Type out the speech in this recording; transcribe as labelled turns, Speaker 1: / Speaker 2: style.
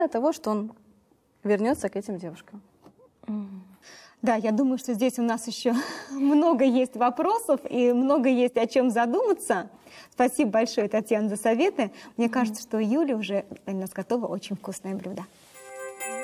Speaker 1: того, что он вернется к этим девушкам.
Speaker 2: Да, я думаю, что здесь у нас еще много есть вопросов и много есть о чем задуматься. Спасибо большое, Татьяна, за советы. Мне кажется, что у Юли уже у нас готово очень вкусное блюдо.